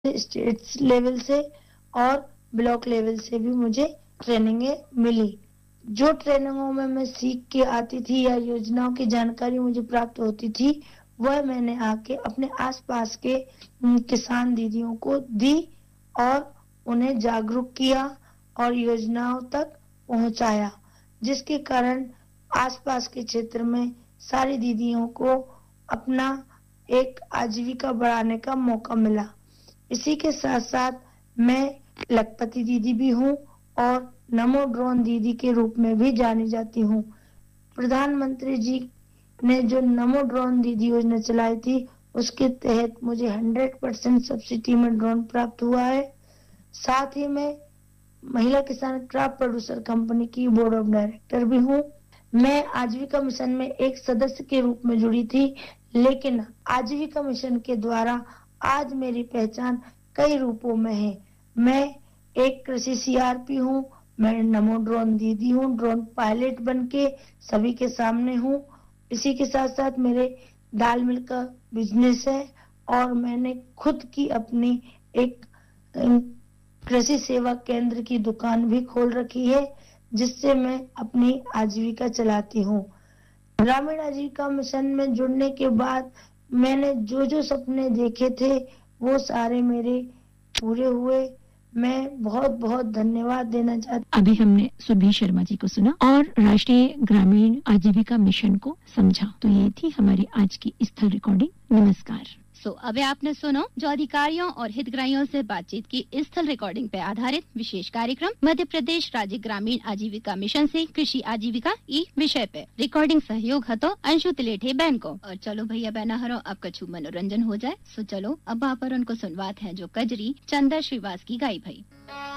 State level से और block level से भी मुझे ट्रेनिंगें मिली। जो ट्रेनिंगों में मैं सीख के आती थी या योजनाओं की जानकारी मुझे प्राप्त होती थी, वह मैंने आके अपने आसपास के किसान दीदियों को दी और उन्हें जागरूक किया और योजनाओं तक पहुंचाया, जिसके कारण आसपास के क्षेत्र में सारी दीदियों को अपना एक आजीविका बढ़ाने का मौका मिला। इसी के साथ साथ मैं लखपति दीदी भी हूँ और नमो ड्रोन दीदी के रूप में भी जानी जाती हूँ। प्रधानमंत्री जी ने जो नमो ड्रोन दीदी योजना चलाई थी, उसके तहत मुझे 100% सब्सिडी में ड्रोन प्राप्त हुआ है। साथ ही मैं महिला किसान क्रॉप प्रोड्यूसर कंपनी की बोर्ड ऑफ डायरेक्टर भी हूँ। मैं आजीविका मिशन में एक सदस्य के रूप में जुड़ी थी, लेकिन आजीविका मिशन के द्वारा आज मेरी पहचान कई रूपों में है। मैं एक कृषि सीआरपी हूँ, मैं नमो ड्रोन दीदी हूँ, ड्रोन पायलट बन के सभी के सामने हूँ। इसी के साथ साथ मेरे दाल मिल का बिजनेस है और मैंने खुद की अपनी एक कृषि सेवा केंद्र की दुकान भी खोल रखी है, जिससे मैं अपनी आजीविका चलाती हूँ। ग्रामीण आजीविका मिशन में जुड़ने के बाद मैंने जो सपने देखे थे वो सारे मेरे पूरे हुए। मैं बहुत बहुत धन्यवाद देना चाहती हूँ। अभी हमने सुरभि शर्मा जी को सुना और राष्ट्रीय ग्रामीण आजीविका मिशन को समझा। तो ये थी हमारी आज की स्थल रिकॉर्डिंग। नमस्कार। अभी आपने सुनो जो अधिकारियों और हितग्राहियों से बातचीत की स्थल रिकॉर्डिंग पे आधारित विशेष कार्यक्रम मध्य प्रदेश राज्य ग्रामीण आजीविका मिशन से कृषि आजीविका ई विषय पे रिकॉर्डिंग सहयोग हतो अंशु तिलेठे बहन को। और चलो भैया बहना हरो अब कछु मनोरंजन हो जाए। चलो अब आप उनको सुनवात है जो कजरी चंदा श्रीवास की गाई भाई।